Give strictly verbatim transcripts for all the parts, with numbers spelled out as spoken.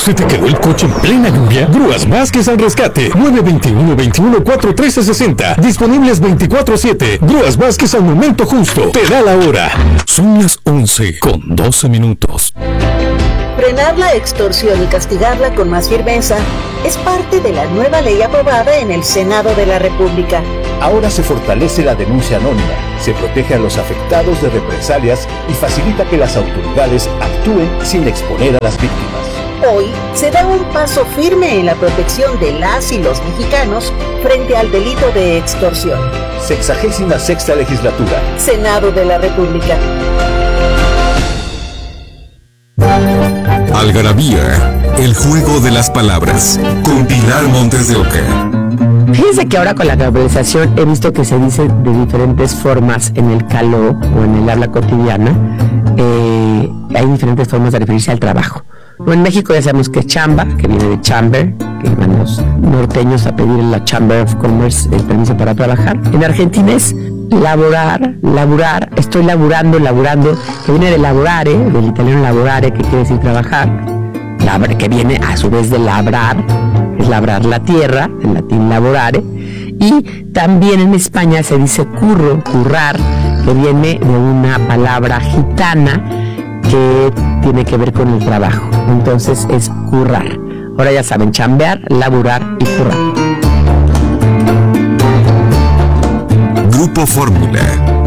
¿Se te quedó el coche en plena lluvia? Grúas Vázquez al rescate. nueve dos uno, veintiuno, cuatro trece, sesenta. Disponibles veinticuatro siete. Grúas Vázquez al momento justo. Te da la hora. Son las once con doce minutos. Frenar la extorsión y castigarla con más firmeza es parte de la nueva ley aprobada en el Senado de la República. Ahora se fortalece la denuncia anónima, se protege a los afectados de represalias y facilita que las autoridades actúen sin exponer a las víctimas. Hoy se da un paso firme en la protección de las y los mexicanos frente al delito de extorsión. Sexagésima sexta legislatura. Senado de la República. Algarabía, el juego de las palabras, con Pilar Montes de Oca. Fíjense que ahora con la globalización he visto que se dice de diferentes formas en el caló o en el habla cotidiana. Eh, hay diferentes formas de referirse al trabajo. No, en México ya sabemos que es chamba, que viene de chamber, que van los norteños a pedir en la Chamber of Commerce el permiso para trabajar. En Argentina es laborar, laburar, estoy laburando, laburando, que viene de laborare, del italiano laborare, que quiere decir trabajar, labra, que viene a su vez de labrar, es labrar la tierra, en latín laborare, y también en España se dice curro, currar, que viene de una palabra gitana que tiene que ver con el trabajo, entonces es currar. Ahora ya saben, chambear, laburar y currar. Grupo Fórmula.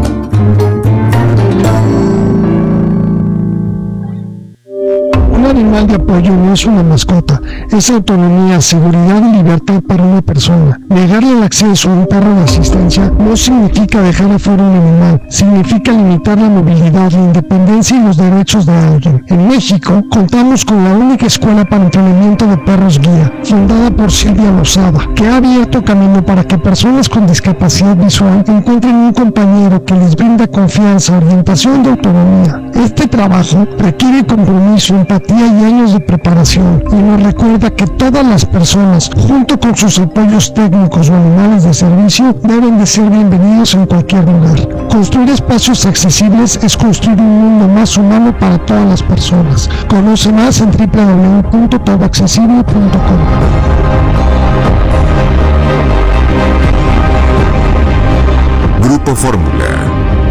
Un animal de apoyo no es una mascota, es autonomía, seguridad y libertad para una persona. Negarle el acceso a un perro de asistencia no significa dejar afuera un animal, significa limitar la movilidad, la independencia y los derechos de alguien. En México contamos con la única escuela para entrenamiento de perros guía, fundada por Silvia Lozada, que ha abierto camino para que personas con discapacidad visual encuentren un compañero que les brinda confianza, orientación y autonomía. Este trabajo requiere compromiso, empatía y años de preparación, y nos recuerda que todas las personas, junto con sus apoyos técnicos o animales de servicio, deben de ser bienvenidos en cualquier lugar. Construir espacios accesibles es construir un mundo más humano para todas las personas. Conoce más en doble u doble u doble u punto todo accesible punto com. Grupo Fórmula.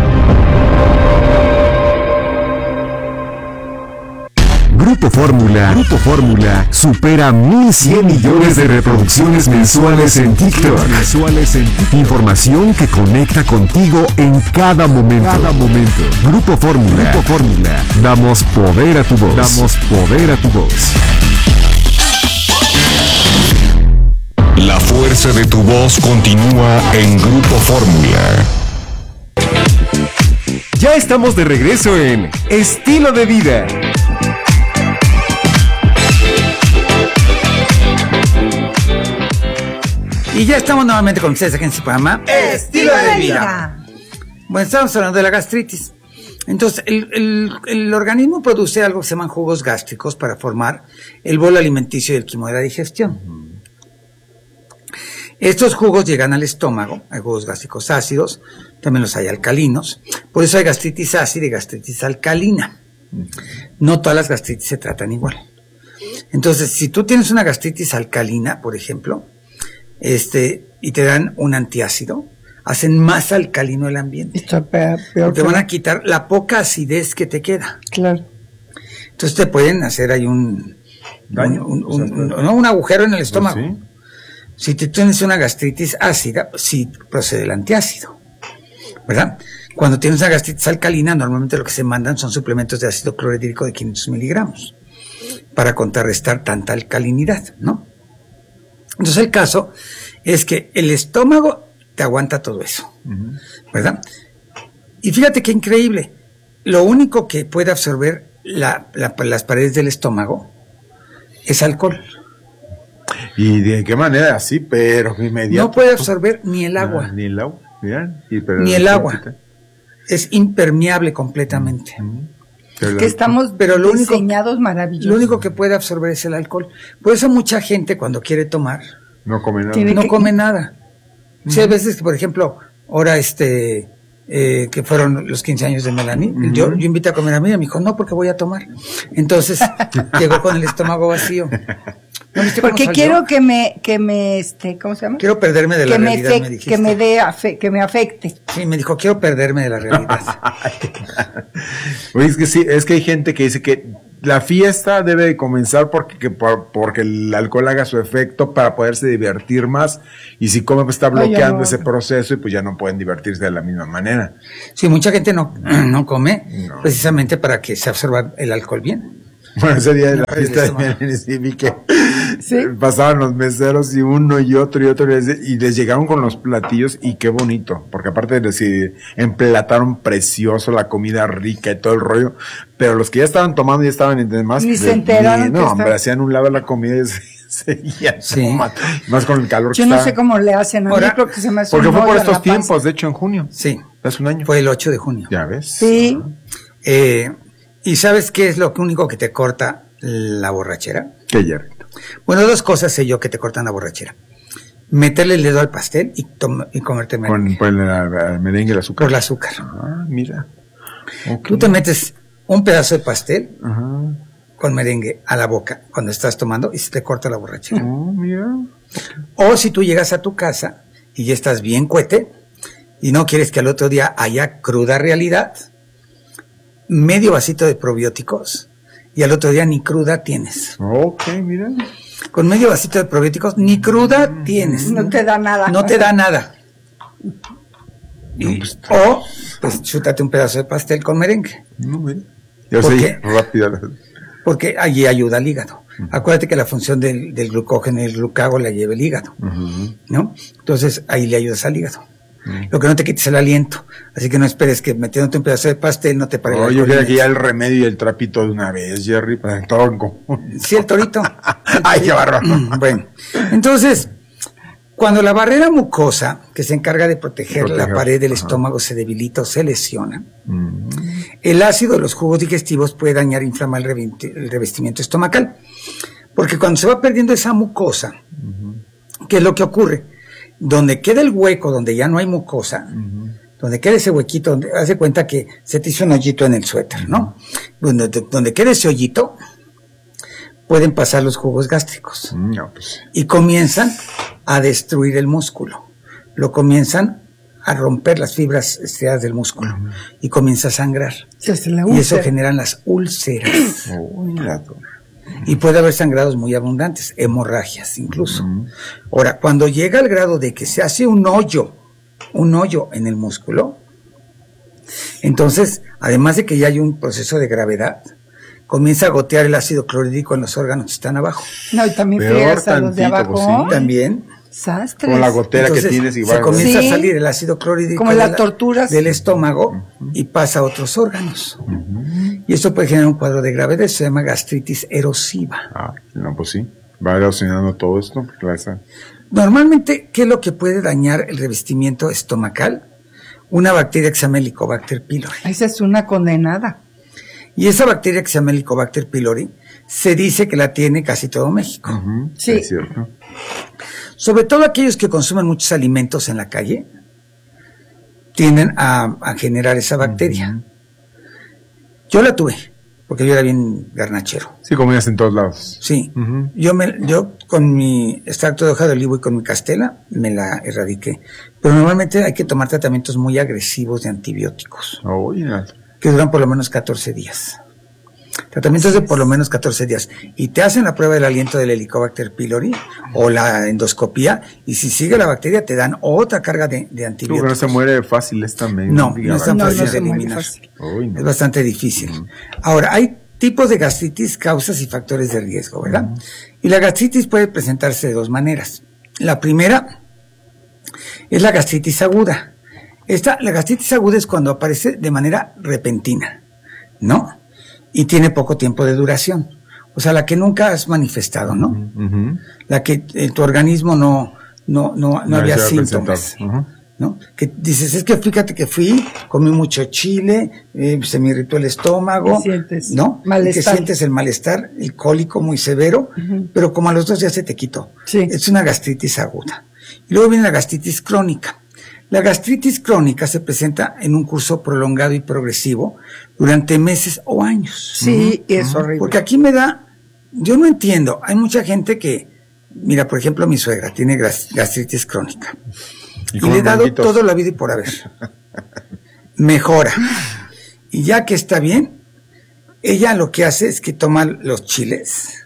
Grupo Fórmula, Grupo Fórmula supera mil cien millones de reproducciones mensuales en TikTok. Mensuales en TikTok. Información que conecta contigo en cada momento. Cada momento. Grupo Fórmula, Grupo Fórmula. Damos poder a tu voz. Damos poder a tu voz. La fuerza de tu voz continúa en Grupo Fórmula. Ya estamos de regreso en Estilo de Vida. Y ya estamos nuevamente con ustedes aquí en su programa Estilo de Vida. Bueno, estamos hablando de la gastritis. Entonces, el, el, el organismo produce algo que se llaman jugos gástricos para formar el bolo alimenticio y el quimo de la digestión. Uh-huh. Estos jugos llegan al estómago, hay jugos gástricos ácidos, también los hay alcalinos, por eso hay gastritis ácida y gastritis alcalina. Uh-huh. No todas las gastritis se tratan igual. Entonces, si tú tienes una gastritis alcalina, por ejemplo, este, y te dan un antiácido, hacen más alcalino el ambiente. Está peor, peor, te van a quitar la poca acidez que te queda. Claro. Entonces te pueden hacer ahí un, daño, un, un, o sea, un, no, un agujero en el estómago. ¿Sí? Si te tienes una gastritis ácida, sí procede el antiácido, ¿verdad? Cuando tienes una gastritis alcalina, normalmente lo que se mandan son suplementos de ácido clorhídrico de quinientos miligramos para contrarrestar tanta alcalinidad, ¿no? Entonces el caso es que el estómago te aguanta todo eso, uh-huh. ¿verdad? Y fíjate qué increíble, lo único que puede absorber la, la, las paredes del estómago es alcohol. ¿Y de qué manera? Sí, pero inmediato. No puede absorber ni el agua. Ah, ni el agua, ¿ya? Y, pero ni el agua. Es impermeable completamente. Uh-huh. Pero que estamos pero lo diseñados único, maravillosos. Lo único que puede absorber es el alcohol. Por eso mucha gente cuando quiere tomar no come nada. No que... come nada. Uh-huh. Sí, hay veces que, por ejemplo, ahora este eh, que fueron los quince años de Melanie. Uh-huh. Yo, yo invité a comer a mí, y me dijo, no, porque voy a tomar. Entonces, llegó con el estómago vacío. ¿No viste porque quiero que me, que me, este, ¿cómo se llama? Quiero perderme de la que realidad, me, me dijiste. Que me dé, afe, que me afecte. Sí, me dijo, quiero perderme de la realidad. Oye, es que sí, es que hay gente que dice que la fiesta debe de comenzar porque, que por, porque el alcohol haga su efecto para poderse divertir más, y si come pues está bloqueando no. ese proceso y pues ya no pueden divertirse de la misma manera. Sí, mucha gente no, no come no. precisamente para que se absorba el alcohol bien. Bueno, ese día de la fiesta de Melanie sí vi que ¿sí? pasaban los meseros y uno y otro y otro y les llegaron con los platillos y qué bonito, porque aparte de decir, emplataron precioso la comida rica y todo el rollo, pero los que ya estaban tomando y ya estaban y demás, ni se enteraron. No, hombre, hacían un lado de la comida y se seguían sí. tomando, más con el calor yo que no está. sé cómo le hacen, a mí creo que se me hace porque fue por estos tiempos, de hecho en junio. Sí. Hace un año. Fue el ocho de junio. Ya ves. Sí. Eh... ¿Y sabes qué es lo único que te corta la borrachera? ¿Qué, Jerry? Bueno, dos cosas sé yo que te cortan la borrachera. Meterle el dedo al pastel y, y comerte merengue. Con, con el merengue y el azúcar. Por el azúcar. Ah, mira. Okay. Tú te metes un pedazo de pastel uh-huh. con merengue a la boca cuando estás tomando y se te corta la borrachera. Oh, mira. Okay. O si tú llegas a tu casa y ya estás bien cuete y no quieres que al otro día haya cruda realidad, medio vasito de probióticos y al otro día ni cruda tienes. Ok, mira. Con medio vasito de probióticos ni cruda tienes. No te da nada. No te da nada. Y, no, pues, o, pues, chútate un pedazo de pastel con merengue. No, mira. Yo sé, rápida. Porque allí ayuda al hígado. Uh-huh. Acuérdate que la función del, del glucógeno y el glucago la lleva el hígado. Uh-huh. ¿No? Entonces, ahí le ayudas al hígado. Lo que no te quites el aliento, así que no esperes que metiéndote un pedazo de pastel no te pare no, yo creo que ya el remedio y el trapito de una vez, Jerry, para todo en común. Sí, el torito. Ay, qué bárbaro. Bueno, entonces, cuando la barrera mucosa, que se encarga de proteger, proteger. la pared del Ajá. estómago, se debilita o se lesiona, uh-huh. el ácido de los jugos digestivos puede dañar e inflamar el, el revestimiento estomacal, porque cuando se va perdiendo esa mucosa, uh-huh. ¿qué es lo que ocurre? Donde queda el hueco, donde ya no hay mucosa, uh-huh. donde queda ese huequito, donde hace cuenta que se te hizo un hoyito en el suéter, ¿no? Donde, donde queda ese hoyito, pueden pasar los jugos gástricos. No, pues. Y comienzan a destruir el músculo. Lo comienzan a romper las fibras estriadas del músculo. Uh-huh. Y comienza a sangrar. Se hace la y eso generan las úlceras. Oh, mira. Y puede haber sangrados muy abundantes, hemorragias incluso. Uh-huh. Ahora, cuando llega al grado de que se hace un hoyo, un hoyo en el músculo, entonces, además de que ya hay un proceso de gravedad, comienza a gotear el ácido clorhídrico en los órganos que están abajo. No, y también friegas a los de abajo. Pues sí. También. Sastres. Con la gotera Entonces, que tienes igual. Se comienza sí. a salir el ácido clorhídrico como las torturas del estómago uh-huh. y pasa a otros órganos. Uh-huh. Y esto puede generar un cuadro de gravedad, se llama gastritis erosiva. Ah, no, pues sí. Va erosionando todo esto. Claro. Normalmente, ¿qué es lo que puede dañar el revestimiento estomacal? Una bacteria que se llama Helicobacter pylori. Esa es una condenada. Y esa bacteria que se llama Helicobacter pylori se dice que la tiene casi todo México. Uh-huh. Sí. Es cierto. Sobre todo aquellos que consumen muchos alimentos en la calle tienden a, a generar esa bacteria. Uh-huh. Yo la tuve, porque yo era bien garnachero. Sí, comías en todos lados. Sí. Uh-huh. Yo me, yo con mi extracto de hoja de olivo y con mi castela me la erradiqué. Pero normalmente hay que tomar tratamientos muy agresivos de antibióticos. Oh, yeah. Que duran por lo menos catorce días. Tratamientos de por lo menos catorce días. Y te hacen la prueba del aliento del Helicobacter pylori o la endoscopía, y si sigue la bacteria te dan otra carga de, de antibióticos. No se muere fácil esta también. No, no es tan no, fácil no de eliminar. Uy, no. Es bastante difícil. Uh-huh. Ahora, hay tipos de gastritis, causas y factores de riesgo, ¿verdad? Uh-huh. Y la gastritis puede presentarse de dos maneras. La primera es la gastritis aguda. Esta, la gastritis aguda es cuando aparece de manera repentina, ¿no? Y tiene poco tiempo de duración. O sea, la que nunca has manifestado, ¿no? Uh-huh. La que en tu organismo no, no, no, no, no había síntomas, uh-huh. ¿no? Que dices, es que fíjate que fui, comí mucho chile, eh, se me irritó el estómago, sientes ¿no? Malestar. Que sientes el malestar, el cólico muy severo, uh-huh. pero como a los dos días se te quitó. Sí. Es una gastritis aguda. Y luego viene la gastritis crónica. La gastritis crónica se presenta en un curso prolongado y progresivo durante meses o años. Sí, uh-huh. es horrible. Porque aquí me da, yo no entiendo, hay mucha gente que, mira, por ejemplo, mi suegra tiene gastritis crónica y, y le he dado manguitos? Todo la vida y por haber. Mejora. Y ya que está bien, ella lo que hace es que toma los chiles,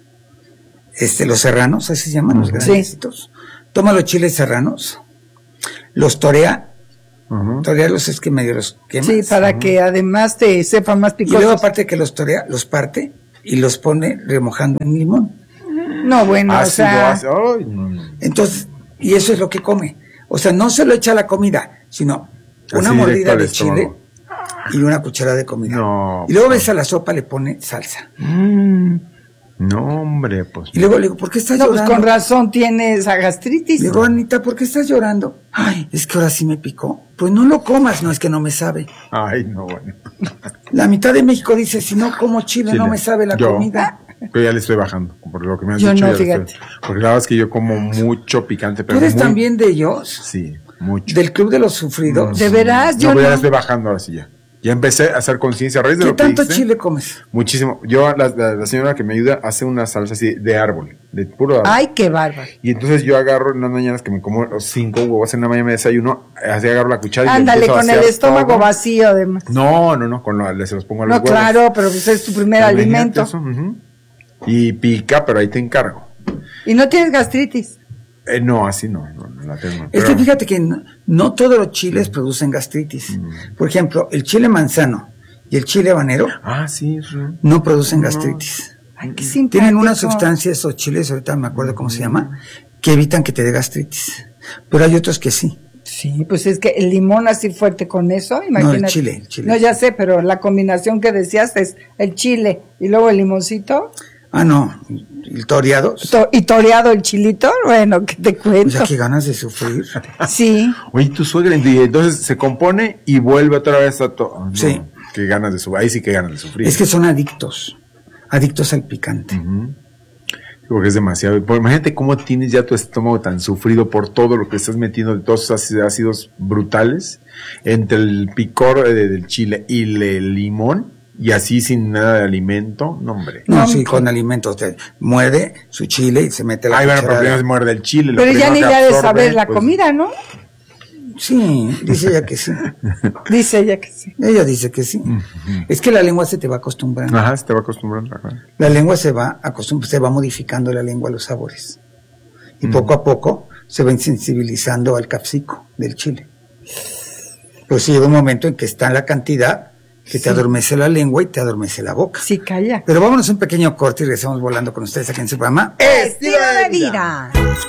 este, los serranos, así se llaman, los grandecitos. Sí. Toma los chiles serranos, los torea, uh-huh. torearlos es que medio los quemas. Sí, para uh-huh. que además te sepa más picosos. Y luego aparte que los torea, los parte y los pone remojando en limón. No, bueno, ah, o sea... Sí, oh, entonces, y eso es lo que come. O sea, no se lo echa a la comida, sino una así mordida de chile y una cucharada de comida. No, y luego ves a la sopa, le pone salsa. Mm. No, hombre, pues. Y luego le digo, ¿por qué estás no, llorando? Pues con razón tienes a gastritis. Le digo, Anita, ¿por qué estás llorando? Ay, es que ahora sí me picó. Pues no lo comas, no es que no me sabe. Ay, no, bueno. La mitad de México dice, si no como chile, chile. no me sabe la yo, comida. Yo ya le estoy bajando, por lo que me has yo dicho. Yo no, fíjate. Estoy, porque la verdad es que yo como mucho picante. Pero ¿tú eres muy, también de ellos? Sí, mucho. ¿Del club de los sufridos? ¿De veras? No, Yo no. no. Ya le estoy bajando ahora sí ya. Ya empecé a hacer conciencia a raíz de ¿Qué lo que tanto hice, chile comes? Muchísimo. Yo, la, la, la señora que me ayuda hace una salsa así de árbol, de puro árbol. Ay, qué bárbaro. Y entonces yo agarro en las mañanas que me como cinco huevos en la mañana, me desayuno, así agarro la cuchara y ándale, con el estómago todo. Vacío además. No, no, no, con lo, se los pongo a los no, huevos. No, claro, pero pues es tu primer Imagínate alimento. Eso, uh-huh. Y pica, pero ahí te encargo. ¿Y no tienes gastritis? Eh, no, así no, no, no la tengo. Es pero... que fíjate que no, no todos los chiles producen gastritis. Mm. Por ejemplo, el chile manzano y el chile habanero ah, sí, sí. no producen gastritis. Ay, qué simpático. Tienen una sustancia, esos chiles, ahorita me acuerdo cómo se llama, que evitan que te dé gastritis. Pero hay otros que sí. Sí, pues es que el limón así fuerte con eso, imagínate. No, el chile, el chile. No, ya sé, pero la combinación que decías es el chile y luego el limoncito. Ah, no, el toreado. To- y toreado el chilito, bueno, que te cuento. O sea, qué ganas de sufrir. Sí. Oye, tu suegra, entonces se compone y vuelve otra vez a todo. Oh, no, sí. Qué ganas de sufrir, ahí sí que ganas de sufrir. Es que son adictos, adictos al picante. Uh-huh. Porque es demasiado. Pues imagínate cómo tienes ya tu estómago tan sufrido por todo lo que estás metiendo de todos esos ácidos brutales, entre el picor de, del chile y el limón. Y así sin nada de alimento, no hombre. No, no sí, con alimento. Usted muerde su chile y se mete la Ay, bueno, pero primero de... se muerde el chile. Pero ya ni ya de saber la pues... comida, ¿no? Sí, dice ella que sí. Dice ella que sí. Ella dice que sí. Uh-huh. Es que la lengua se te va acostumbrando. Ajá, se te va acostumbrando. Ajá. La lengua se va acostumbrando, se va modificando la lengua a los sabores. Y uh-huh. poco a poco se va insensibilizando al capsico del chile. Pues llega un momento en que está en la cantidad que te sí. adormece la lengua y te adormece la boca. Sí, calla. Pero vámonos a un pequeño corte y regresamos volando con ustedes aquí en su programa Estilo de Vida.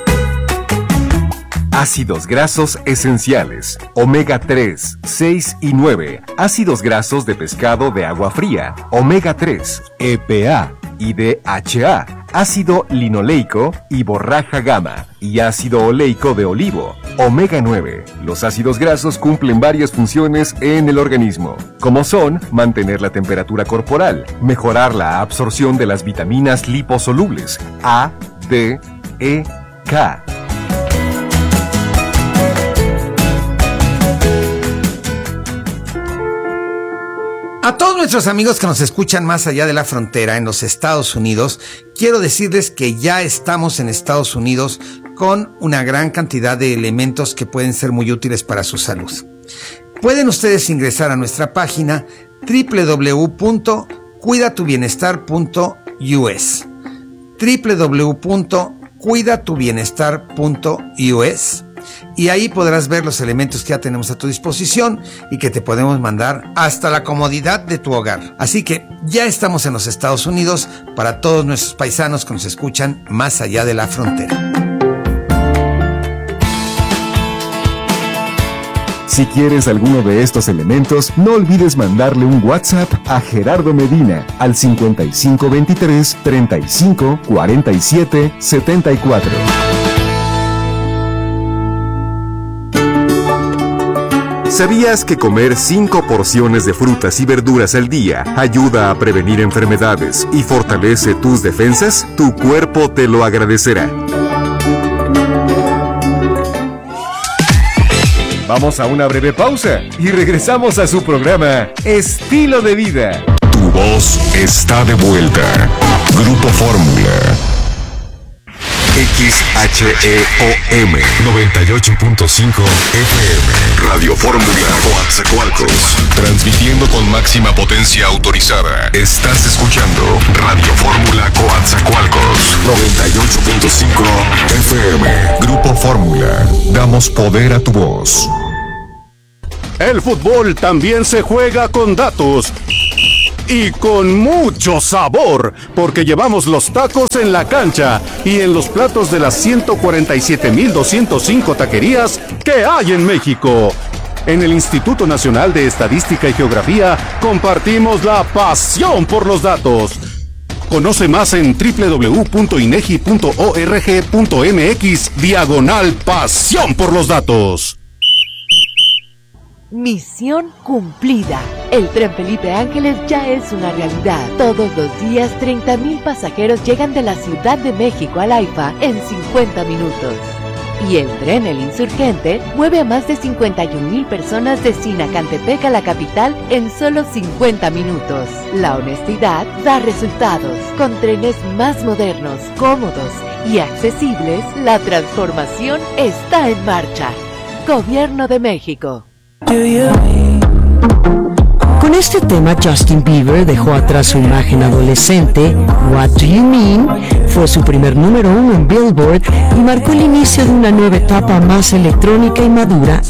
Ácidos grasos esenciales, omega tres, seis y nueve, ácidos grasos de pescado de agua fría, omega tres, E P A y D H A, ácido linoleico y borraja gamma, y ácido oleico de olivo, omega nueve. Los ácidos grasos cumplen varias funciones en el organismo, como son mantener la temperatura corporal, mejorar la absorción de las vitaminas liposolubles A, D, E, K. A todos nuestros amigos que nos escuchan más allá de la frontera en los Estados Unidos, quiero decirles que ya estamos en Estados Unidos con una gran cantidad de elementos que pueden ser muy útiles para su salud. Pueden ustedes ingresar a nuestra página doble u doble u doble u punto cuida tu bienestar punto u s doble u doble u doble u punto cuida tu bienestar punto u s y ahí podrás ver los elementos que ya tenemos a tu disposición y que te podemos mandar hasta la comodidad de tu hogar. Así que ya estamos en los Estados Unidos para todos nuestros paisanos que nos escuchan más allá de la frontera. Si quieres alguno de estos elementos, no olvides mandarle un WhatsApp a Gerardo Medina al cincuenta y cinco veintitrés, treinta y cinco, cuarenta y siete, setenta y cuatro. ¿Sabías que comer cinco porciones de frutas y verduras al día ayuda a prevenir enfermedades y fortalece tus defensas? Tu cuerpo te lo agradecerá. Vamos a una breve pausa y regresamos a su programa Estilo de Vida. Tu voz está de vuelta. Grupo Fórmula. X H E O M noventa y ocho punto cinco F M. Radio Fórmula Coatzacoalcos. Transmitiendo con máxima potencia autorizada. Estás escuchando Radio Fórmula Coatzacoalcos noventa y ocho punto cinco F M. Grupo Fórmula. Damos poder a tu voz. El fútbol también se juega con datos. Y con mucho sabor, porque llevamos los tacos en la cancha y en los platos de las ciento cuarenta y siete mil doscientos cinco taquerías que hay en México. En el Instituto Nacional de Estadística y Geografía compartimos la pasión por los datos. Conoce más en doble u doble u doble u punto inegi punto org punto mx diagonal pasión por los datos. Misión cumplida. El tren Felipe Ángeles ya es una realidad. Todos los días treinta mil pasajeros llegan de la Ciudad de México al AIFA en cincuenta minutos. Y el tren El Insurgente mueve a más de cincuenta y un mil personas de Sinacantepec a la capital en solo cincuenta minutos. La honestidad da resultados. Con trenes más modernos, cómodos y accesibles, la transformación está en marcha. Gobierno de México. Con este tema, Justin Bieber dejó atrás su imagen adolescente. What Do You Mean fue su primer número uno en Billboard y marcó el inicio de una nueva etapa más electrónica y madura